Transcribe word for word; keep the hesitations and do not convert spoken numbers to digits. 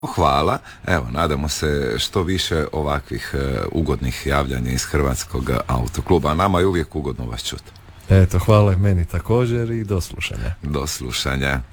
Hvala, evo, nadamo se što više ovakvih uh, ugodnih javljanja iz Hrvatskog autokluba, a nama je uvijek ugodno vas čuti. Eto, hvala meni također i do slušanja. Do slušanja.